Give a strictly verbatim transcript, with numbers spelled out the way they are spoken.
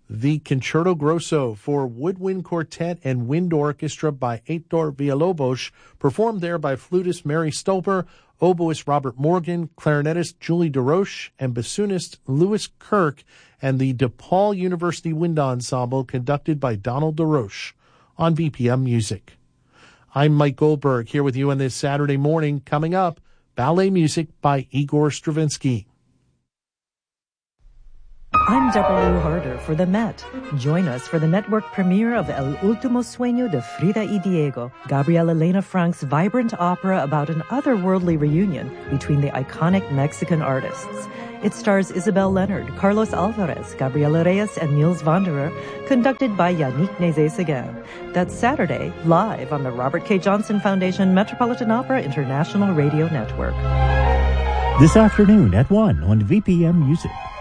The Concerto Grosso for Woodwind Quartet and Wind Orchestra by Heitor Villalobos, performed there by flutist Mary Stolper, oboist Robert Morgan, clarinetist Julie DeRoche, and bassoonist Louis Kirk, and the DePaul University Wind Ensemble, conducted by Donald DeRoche, on B P M Music. I'm Mike Goldberg, here with you on this Saturday morning. Coming up, ballet music by Igor Stravinsky. I'm Deborah Lou Harder for the Met. Join us for the network premiere of El Último Sueño de Frida y Diego, Gabriel Elena Frank's vibrant opera about an otherworldly reunion between the iconic Mexican artists. It stars Isabel Leonard, Carlos Alvarez, Gabriela Reyes, and Niels Wanderer, conducted by Yannick Nézet-Séguin. That's Saturday, live on the Robert K. Johnson Foundation Metropolitan Opera International Radio Network. This afternoon at one on V P M Music.